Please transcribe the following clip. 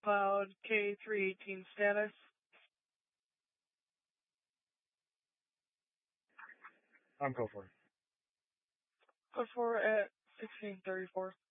Cloud K318 status. I'm code 4. Code 4 at 1634.